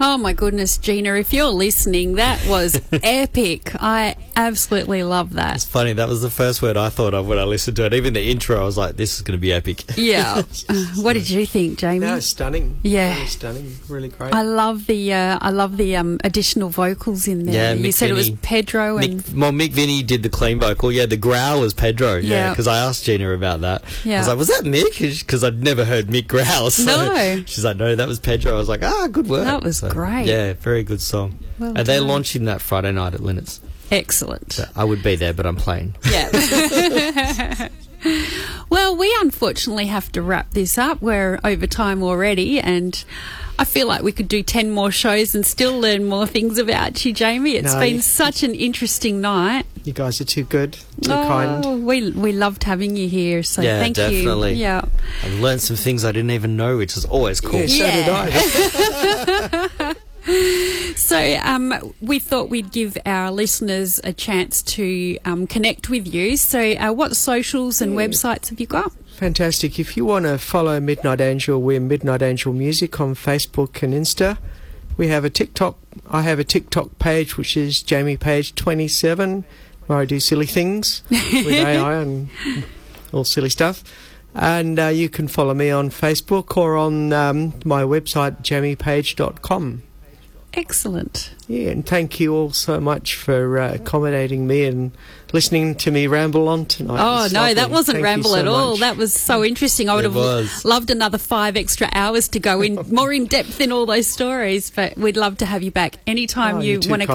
Oh, my goodness, Gina, if you're listening, that was epic. I absolutely love that. It's funny, that was the first word I thought of when I listened to it. Even the intro, I was like, this is going to be epic. Yeah. What did you think, Jamie? No, it's stunning. Yeah. Really stunning. Really great. I love the additional vocals in there. Yeah, you Mick said it was Vinnie. Pedro and... Mick Vinnie did the clean vocal. Yeah, the growl was Pedro. Yeah, Yeah. because I asked Gina about that. Yeah. I was like, was that Mick? Because I'd never heard Mick growl. So No. she's like, no, that was Pedro. I was like, good work. That was great. Yeah, very good song. Well and they're done. launching that Friday night at Linnets. Excellent. So I would be there, but I'm playing. Yeah. Well, we unfortunately have to wrap this up. We're over time already, and I feel like we could do 10 more shows and still learn more things about you, Jamie. It's been such an interesting night. You guys are too good, too kind. We loved having you here, so Yeah, thank definitely. you. Yeah. I've learned some things I didn't even know, which is always cool. Yeah, so did I. So we thought we'd give our listeners a chance to connect with you. So what socials and websites have you got? Fantastic. If you want to follow Midnight Angel, we're Midnight Angel Music on Facebook and Insta. We have a TikTok. I have a TikTok page, which is Jamie Page 27, where I do silly things with AI and all silly stuff. And you can follow me on Facebook or on my website, jamiepage.com. Excellent. Yeah, and thank you all so much for accommodating me and listening to me ramble on tonight. Oh, It's no, lovely. that wasn't Thank you ramble so at all. much. That was so interesting. I would It have was. loved another 5 extra hours to go in more in depth in all those stories, but we'd love to have you back anytime Oh, you you're too want to